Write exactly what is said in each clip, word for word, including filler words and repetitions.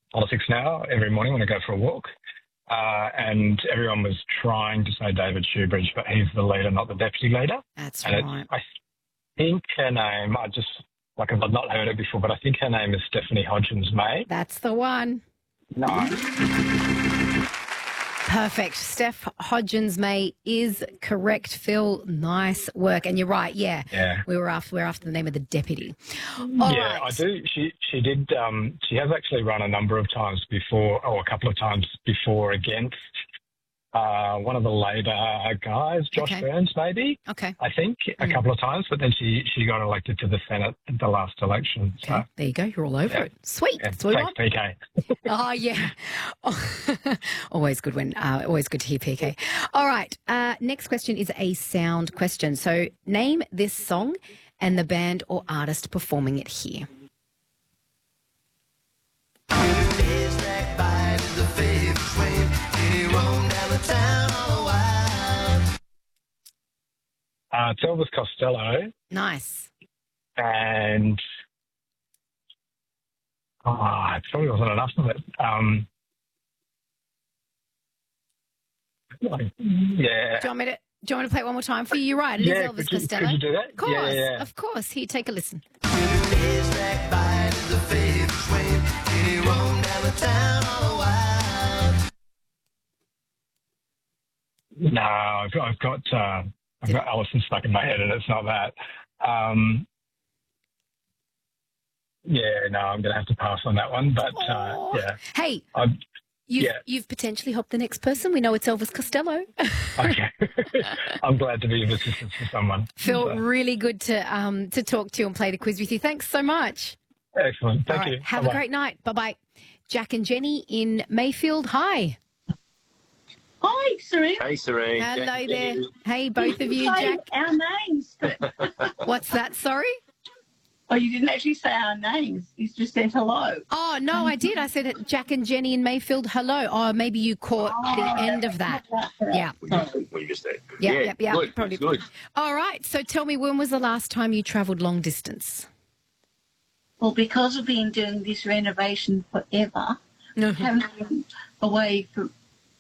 politics now every morning when I go for a walk. Uh, and everyone was trying to say David Shoebridge, but he's the leader, not the deputy leader. That's and right. It's, I think her name, I just, like I've not heard it before, but I think her name is Stephanie Hodgins-May. That's the one. Nice. Perfect. Steph Hodgins-May is correct, Phil. Nice work. And you're right, yeah. Yeah. We were after, we we're after the name of the deputy. All yeah, right. I do. She she did. Um, she has actually run a number of times before, or a couple of times before against uh, one of the Labor guys, Josh Okay. Burns, maybe. Okay. I think a Mm. couple of times, but then she she got elected to the Senate at the last election. So. Okay. There you go. You're all over Yeah. it. Sweet. Yeah, That's what we thanks, want. P K. Oh, yeah. Oh, always good when, uh, always good to hear P K. All right. Uh, next question is a sound question. So name this song and the band or artist performing it here. Uh, it's Elvis Costello, Nice. and oh, it probably wasn't enough of it. Um, like, yeah. Do you want me to, do you want me to play it one more time for you? You're right. It is Yeah, Elvis could you, Costello. could you do that? Of course. Yeah, yeah. Of course. Here, take a listen. No, I've got, I've got, uh, I've got Alison stuck in my head, and it's not that. Um, yeah, no, I'm going to have to pass on that one. But uh, Aw. yeah, Hey, I'm, you've, yeah. you've potentially helped the next person. We know it's Elvis Costello. okay. I'm glad to be of assistance to someone. Phil, So, really good to um to talk to you and play the quiz with you. Thanks so much. excellent. Thank All right, you. have Bye-bye. a great night. Bye-bye. Jack and Jenny in Mayfield. Hi. Hi, Serene. Hey, Serene. Hello Jack- there. Hey, both of you. Say Jack. our names. What's that? Sorry? Oh, you didn't actually say our names. You just said hello. Oh, no, I did. I said it, Jack and Jenny in Mayfield. Hello. Oh, maybe you caught the end of that. Yeah. We missed, we missed that. Yeah, yeah, yeah, yeah, Good, probably. it's good. All right. So tell me, when was the last time you travelled long distance? Well, because we've been doing this renovation forever, haven't been away from,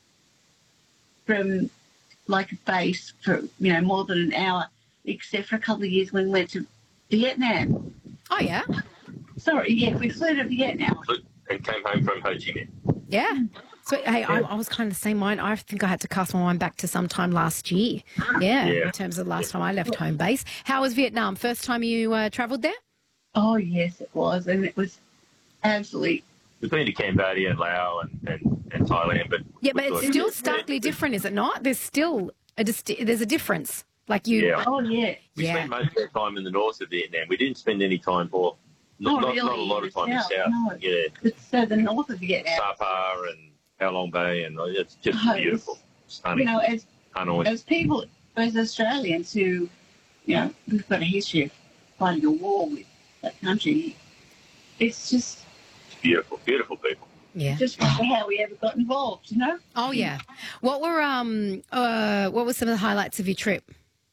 from like a base for, you know, more than an hour, except for a couple of years when we went to Vietnam. Oh, yeah. Sorry, yeah, we flew to Vietnam. And came home from Ho Chi Minh. Yeah. So, hey, I, I was kind of the same mind. I think I had to cast my mind back to sometime last year. Yeah, Yeah. in terms of the last time I left home base. How was Vietnam? First time you uh, travelled there? Oh, yes, it was. And it was absolutely, We've been to Cambodia and Laos and, and, and Thailand, but Yeah, but we it's thought- still yeah, starkly yeah, different, is it not? There's still a disti- there's a difference. Like you, Yeah. oh, yeah. We Yeah. spent most of our time in the north of Vietnam. We didn't spend any time, or not, Not not, really, not a lot of time in in the the south. south, no. Yeah, It's so the north of Vietnam. Sapa and Halong Bay, and it's just Oh, it's- beautiful, stunning, You know, as Hanoi. as people, as Australians who, you know, we've got a history of fighting a war with that country, it's just Beautiful, beautiful people. yeah. just wonder how we ever got involved, you know? Oh yeah. What were um uh what were some of the highlights of your trip?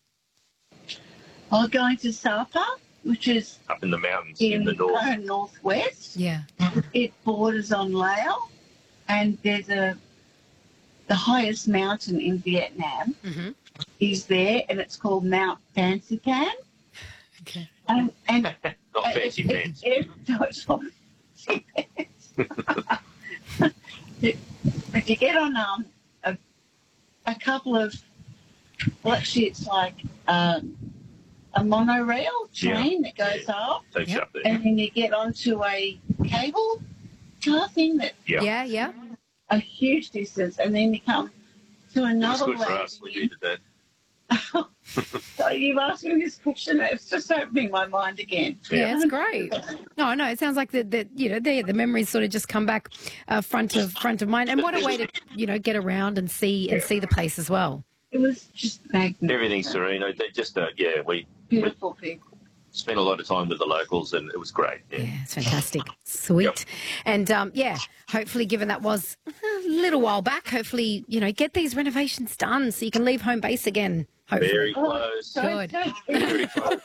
I was going to Sapa, which is Up in the mountains in, in the north. uh, northwest. Yeah. It borders on Laos, and there's a the highest mountain in Vietnam Mm-hmm. is there, and it's called Mount Fancy Can. Okay. And and Not fancy it- pants. it- no, it's not fancy pants. But you get on um, a, a couple of, well, actually, it's like um, a monorail train that goes Yeah. up, Takes you Yep. up there. and then you get onto a cable car thing that Yeah. Yeah, yeah. a huge distance, and then you come to It was another good for way. us. We needed that. So you've asked me this question, it's just opening my mind again. Yeah, it's great. No, no, it sounds like the, the you know the the memories sort of just come back uh, front of front of mind, and what a way to you know get around and see and see the place as well. It was just magnificent. Everything's serene. They just, uh, yeah, we Beautiful people. spent a lot of time with the locals, and it was great. Yeah. Yeah, it's fantastic, sweet, Yep. and um, yeah, hopefully, given that was a little while back, hopefully you know get these renovations done so you can leave home base again Hopefully. Very close. Good. Very close.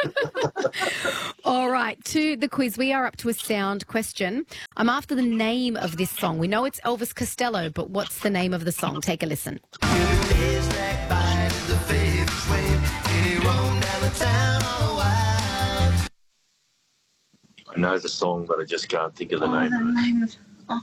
All right, to the quiz. We are up to a sound question. I'm after the name of this song. We know it's Elvis Costello, but what's the name of the song? Take a listen. I know the song, but I just can't think of the Oh, name. the name of, oh.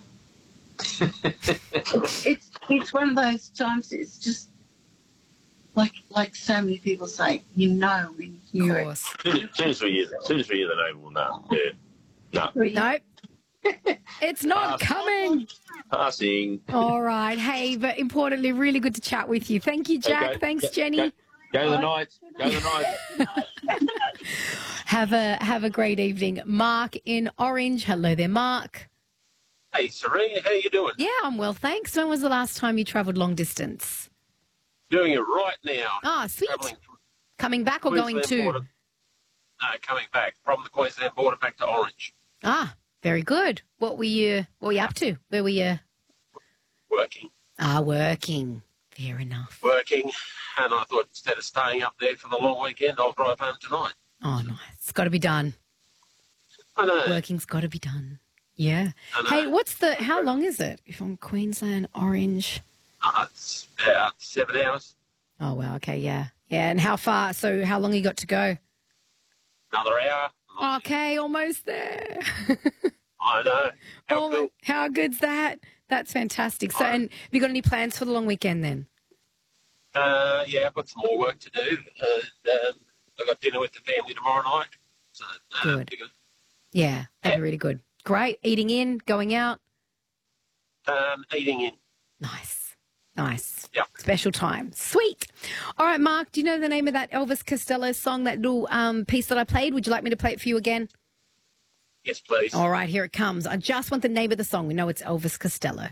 it's it's one of those times. It's just like like so many people say. You know when you Of hear it. course. As soon as we hear, as soon as we hear the name, we'll know. Yeah. No. No, it's not Pass. coming. Passing. All right. Hey, but importantly, really good to chat with you. Thank you, Jack. Okay. Thanks, Go- Jenny. Go, go the Knights. Go the Knights. Have a have a great evening. Mark in Orange. Hello there, Mark. Hey, Serena, how you doing? Yeah, I'm well, thanks. When was the last time you travelled long distance? Doing it right now. Ah, sweet. Travelling from Coming back or going Queensland to? border. No, coming back from the Queensland border back to Orange. Ah, very good. What were you What were you up to? Where were you? Working, Ah, working. Fair enough. working, and I thought instead of staying up there for the long weekend, I'll drive home tonight. Oh, nice. It's got to be done. I know. Working's got to be done. Yeah. I know. Hey, what's the? How long is it? From Queensland, Orange. Uh, it's about seven hours. Oh well. Okay. Yeah. Yeah. And how far? So how long you got to go? Another hour. Okay, almost there. I know. How oh, cool. how good's that? That's fantastic. So, and have you got any plans for the long weekend then? Uh, yeah, I've got some more work to do. And, um, I've got dinner with the family tomorrow night. So, uh, Good. pretty good. Yeah, that'd be really good. Great. Eating in, going out. Um, eating in. Nice. Nice. Yeah. Special time. Sweet. All right, Mark, do you know the name of that Elvis Costello song, that little um, piece that I played? Would you like me to play it for you again? Yes, please. All right, here it comes. I just want the name of the song. We know it's Elvis Costello.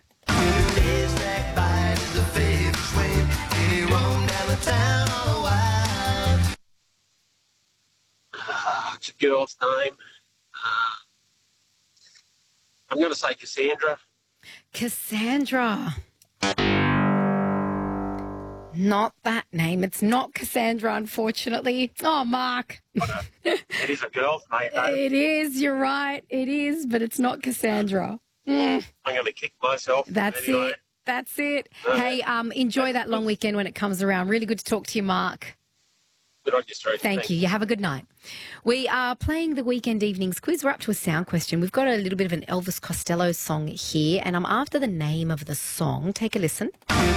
Uh, it's a girl's name. Uh, I'm going to say Cassandra. Cassandra. Not that name. It's not Cassandra, unfortunately. Oh, Mark. It is a girl's name, though. It is. You're right. It is, but it's not Cassandra. Mm, I'm going to kick myself. that's anyway. it. That's it. Hey, um, enjoy that long weekend when it comes around. Really good to talk to you, Mark. Good on you, Teresa. Thank you. You have a good night. We are playing the Weekend Evenings quiz. We're up to a sound question. We've got a little bit of an Elvis Costello song here, and I'm after the name of the song. Take a listen.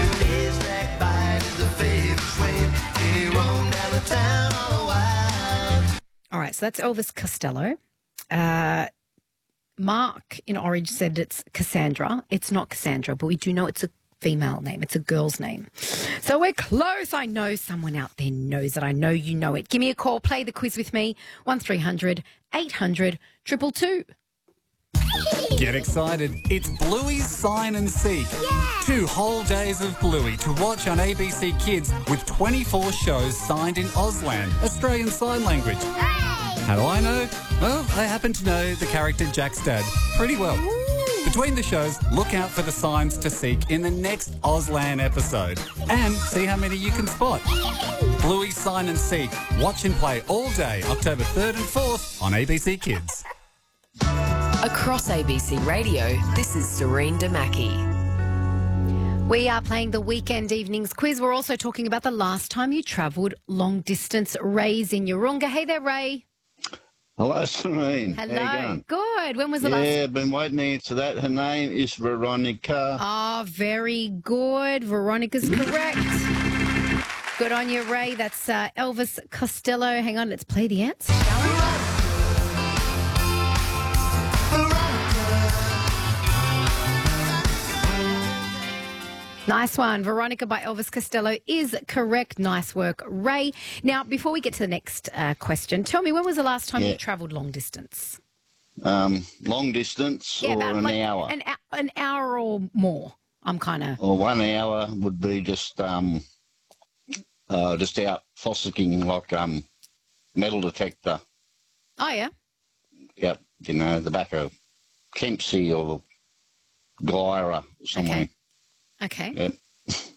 All right, so that's Elvis Costello. Uh, Mark in Orange said it's Cassandra. It's not Cassandra, but we do know it's a female name. It's a girl's name. So we're close. I know someone out there knows it. I know you know it. Give me a call. Play the quiz with me. one three hundred eight hundred two two two. Get excited. It's Bluey's Sign and Seek. Yeah. Two whole days of Bluey to watch on A B C Kids with twenty-four shows signed in Auslan, Australian Sign Language. Hey. How do I know? Well, I happen to know the character Jack's dad pretty well. Ooh. Between the shows, look out for the signs to seek in the next Auslan episode and see how many you can spot. Bluey's Sign and Seek. Watch and play all day, October third and fourth on A B C Kids. Across A B C Radio, this is Serene Damaki. We are playing the Weekend Evenings quiz. We're also talking about the last time you travelled long distance. Ray's in Urunga. Hey there, Ray. Hello, Serene. Hello. How you going? Good. When was the last? Yeah, I've been waiting to answer that. Her name is Veronica. Oh, very good. Veronica's correct. Good on you, Ray. That's uh, Elvis Costello. Hang on, let's play the answer, shall we? Nice one. Veronica by Elvis Costello is correct. Nice work, Ray. Now, before we get to the next uh, question, tell me, when was the last time Yeah. you travelled long distance? Um, long distance or about an like hour? An, hou- an hour or more. I'm kind of... Or one hour would be just um, uh, just out fossicking like um, metal detector. Oh, yeah? Yep, you know, the back of Kempsey or Glyra somewhere. Okay. Yep.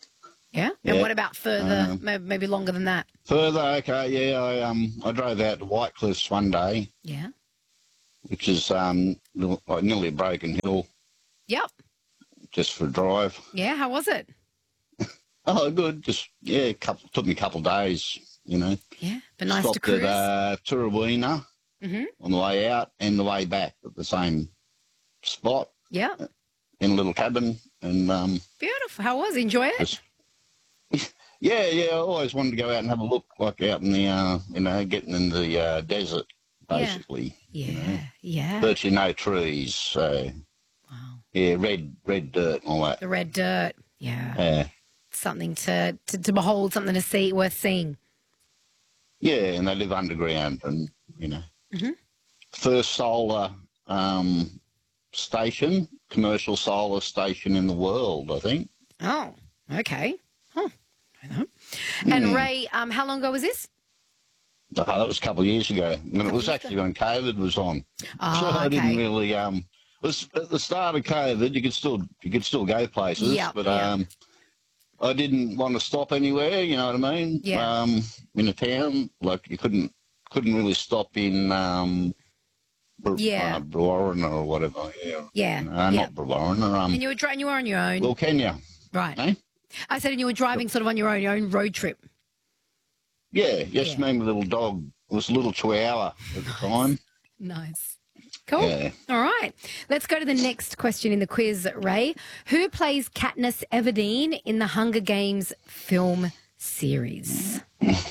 Yeah? And Yeah. what about further, Um, may- maybe longer than that? Further, okay, yeah, I um I drove out to White Cliffs one day, Yeah. which is um like nearly a broken hill, Yep. just for a drive. Yeah, how was it? Oh, good. Just yeah, couple took me a couple of days, you know. Yeah, but nice Stopped to cruise. at uh, Turrawina Mm-hmm. on the way out and the way back at the same spot Yeah, in a little cabin, and um, beautiful. How was it? Enjoy it? just yeah, yeah. I always wanted to go out and have a look, like out in the uh, you know, getting in the uh, desert, basically. Yeah, yeah. Virtually no trees, so Wow. yeah, red red dirt and all that. The red dirt. Yeah. Yeah, Something to, to, to behold, something to see, worth seeing. yeah, and they live underground, and you know, Mhm. first solar um, station, commercial solar station in the world, I think. Oh, okay. Huh. I know. And Hmm. Ray, um, how long ago was this? Oh, that was a couple of years ago, and it was actually when COVID was on. Oh, so I didn't okay. really. Um, it was at the start of COVID, you could still you could still go places, Yep, but yep. um, I didn't want to stop anywhere. You know what I mean? Yeah. Um, in a town, like you couldn't couldn't really stop in um, Br- Yeah. uh, Brewarrina or whatever. Yeah. Yeah. Uh, yeah. Not Brewarrina. Um, And you were dri- you were on your own, well, Kenya. right? Eh? I said, and you were driving sort of on your own, your own road trip. Yeah. Yes, Yeah. me and my little dog. It was a little chihuahua at the time. Nice. Cool. Yeah. All right. Let's go to the next question in the quiz, Ray. Who plays Katniss Everdeen in the Hunger Games film series?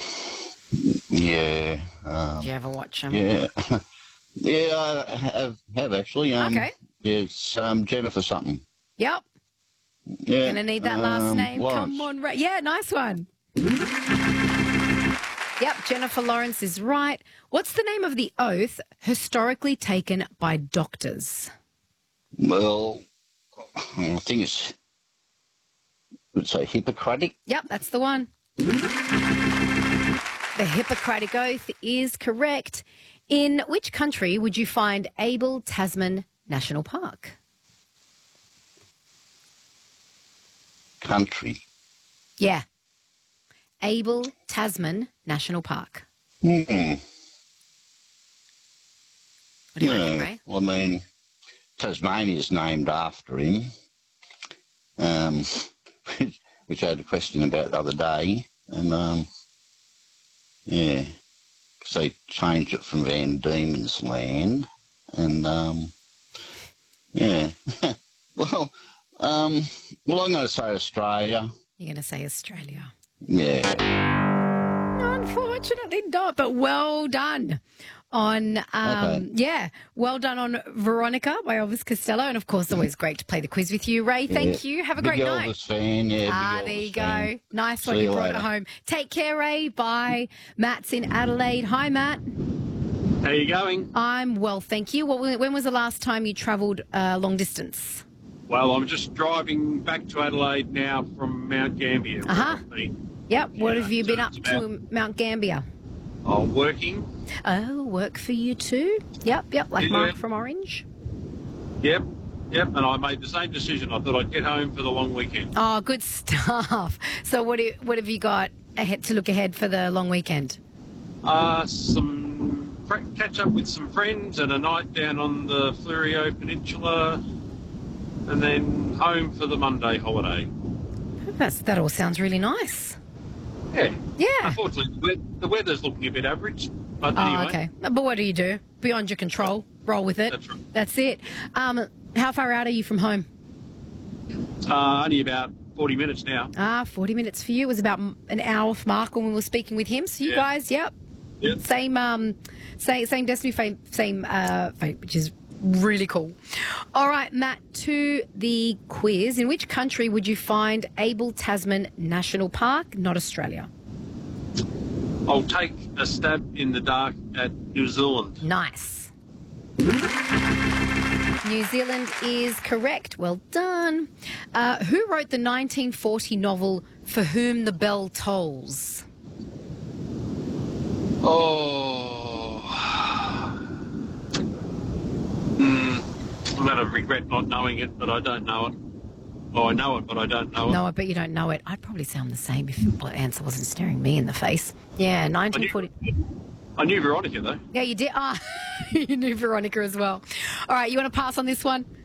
Yeah. Um, Did you ever watch them? Yeah. yeah, I have, have actually. Um, Okay. Yeah, it's um, Jennifer something. Yep. Yeah. Gonna need that last um, name. Lawrence. Come on, Ray. Yeah, nice one. Yep, Jennifer Lawrence is right. What's the name of the oath historically taken by doctors? Well, I think it's, I would say Hippocratic. Yep, that's the one. The Hippocratic Oath is correct. In which country would you find Abel Tasman National Park? Country. Yeah. Abel Tasman National Park. Hmm. What do you reckon, Yeah, Ray? well, I mean, Tasmania's named after him, um, which I had a question about the other day. And, um, yeah, because they changed it from Van Diemen's Land. And, um, yeah. well, um, well, I'm going to say Australia. You're going to say Australia. Yeah. Unfortunately not, but well done on, um, Okay. yeah, well done on Veronica by Elvis Costello. And, of course, always great to play the quiz with you. Ray, thank Yeah. you. Have a Big great Elvis night. fan, yeah. Ah, big there Elvis you go. fan. Nice one. See You you brought it later. home. Take care, Ray. Bye. Matt's in Adelaide. Hi, Matt. How you going? I'm well, thank you. What, when was the last time you travelled uh, long distance? Well, I'm just driving back to Adelaide now from Mount Gambier. where Uh-huh. I've been, Yep. What Yeah, have you so been up it's to, Mount Gambier? uh, working. Oh, work for you too? Yep, yep, like Yeah. Mark from Orange. Yep, yep. And I made the same decision. I thought I'd get home for the long weekend. Oh, good stuff. So what do, what have you got ahead to look ahead for the long weekend? Uh, some fr- catch up with some friends and a night down on the Fleurieu Peninsula, and then home for the Monday holiday. That's, that all sounds really nice. Yeah. Yeah. Unfortunately, the we- the weather's looking a bit average. But Oh, anyway, okay. But what do you do? Beyond your control. Roll with it. That's right. That's it. Um, how far out are you from home? uh, only about forty minutes now. Ah, forty minutes for you. It was about m- an hour for Mark when we were speaking with him. So you Yeah. guys, yep. Yep. Same, um, same, same Destiny fame, same uh, fate, which is really cool. All right, Matt, to the quiz. In which country would you find Abel Tasman National Park, not Australia? I'll take a stab in the dark at New Zealand. Nice. New Zealand is correct. Well done. Uh, who wrote the nineteen forty novel For Whom the Bell Tolls? Oh. Mm, I'm going to regret not knowing it, but I don't know it. Oh, I know it, but I don't know No, it. I bet you don't know it. I'd probably sound the same if the answer wasn't staring me in the face. Yeah, nineteen forty. I knew Veronica, though. Yeah, you did. Ah, you knew Veronica as well. All right, you want to pass on this one?